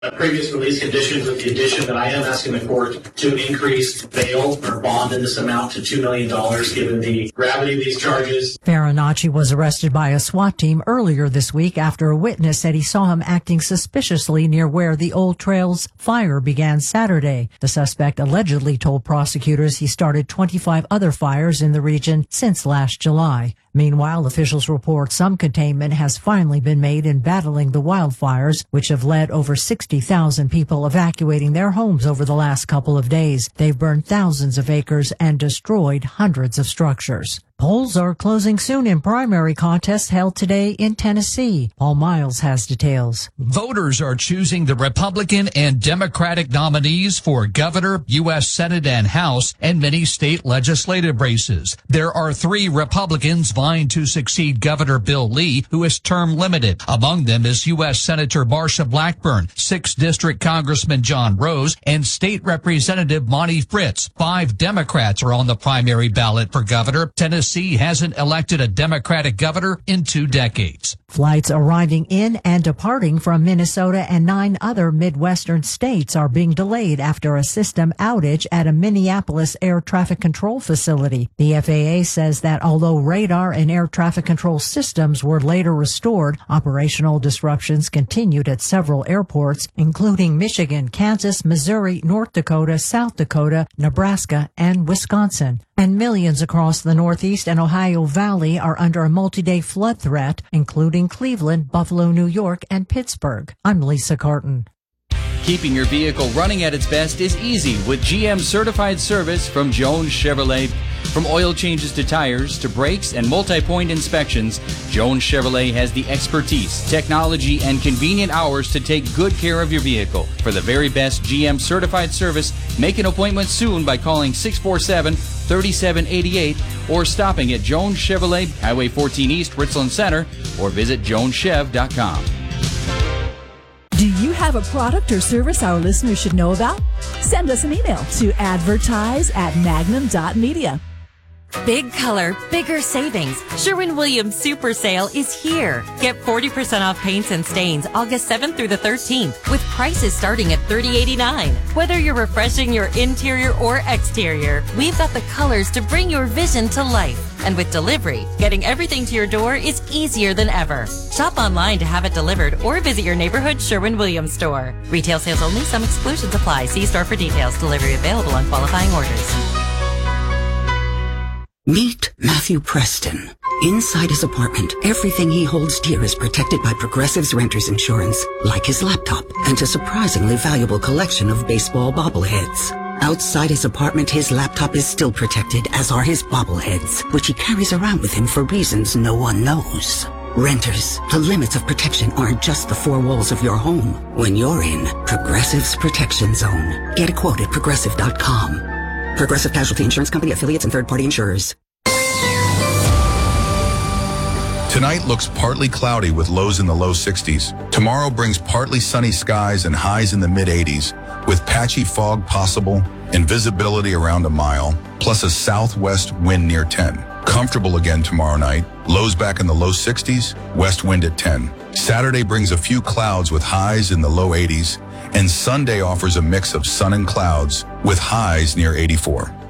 Previous release conditions with the addition that I am asking the court to increase bail or bond in this amount to $2 million given the gravity of these charges. Farinacci was arrested by a SWAT team earlier this week after a witness said he saw him acting suspiciously near where the Old Trails fire began Saturday. The suspect allegedly told prosecutors he started 25 other fires in the region since last July. Meanwhile, officials report some containment has finally been made in battling the wildfires, which have led over 60,000 people evacuating their homes over the last couple of days. They've burned thousands of acres and destroyed hundreds of structures. Polls are closing soon in primary contests held today in Tennessee. Paul Miles has details. Voters are choosing the Republican and Democratic nominees for governor, U.S. Senate and House, and many state legislative races. There are 3 Republicans vying to succeed Governor Bill Lee, who is term limited. Among them is U.S. Senator Marsha Blackburn, 6th District Congressman John Rose, and State Representative Monty Fritz. 5 Democrats are on the primary ballot for governor. Tennessee hasn't elected a Democratic governor in 2 decades. Flights arriving in and departing from Minnesota and 9 other Midwestern states are being delayed after a system outage at a Minneapolis air traffic control facility. The FAA says that although radar and air traffic control systems were later restored, operational disruptions continued at several airports, including Michigan, Kansas, Missouri, North Dakota, South Dakota, Nebraska, and Wisconsin. And millions across the Northeast and Ohio Valley are under a multi-day flood threat, including Cleveland, Buffalo, New York, and Pittsburgh. I'm Lisa Carton. Keeping your vehicle running at its best is easy with GM certified service from Jones Chevrolet. From oil changes to tires to brakes and multi-point inspections, Jones Chevrolet has the expertise, technology, and convenient hours to take good care of your vehicle. For the very best GM certified service, make an appointment soon by calling 647-3788 or stopping at Jones Chevrolet, Highway 14 East, Richland Center, or visit joneschev.com. Do you have a product or service our listeners should know about? Send us an email to advertise@magnum.media. Big color, bigger savings. Sherwin-Williams Super Sale is here. Get 40% off paints and stains August 7th through the 13th with prices starting at $30.89. Whether you're refreshing your interior or exterior, we've got the colors to bring your vision to life. And with delivery, getting everything to your door is easier than ever. Shop online to have it delivered or visit your neighborhood Sherwin-Williams store. Retail sales only. Some exclusions apply. See store for details. Delivery available on qualifying orders. Meet Matthew Preston. Inside his apartment, everything he holds dear is protected by Progressive's Renter's Insurance, like his laptop and a surprisingly valuable collection of baseball bobbleheads. Outside his apartment, his laptop is still protected, as are his bobbleheads, which he carries around with him for reasons no one knows. Renters, the limits of protection aren't just the 4 walls of your home. When you're in Progressive's Protection Zone, get a quote at Progressive.com. Progressive Casualty Insurance Company, affiliates, and third-party insurers. Tonight looks partly cloudy with lows in the low 60s. Tomorrow brings partly sunny skies and highs in the mid-80s, with patchy fog possible and visibility around a mile, plus a southwest wind near 10. Comfortable again tomorrow night. Lows back in the low 60s, west wind at 10. Saturday brings a few clouds with highs in the low 80s, and Sunday offers a mix of sun and clouds with highs near 84.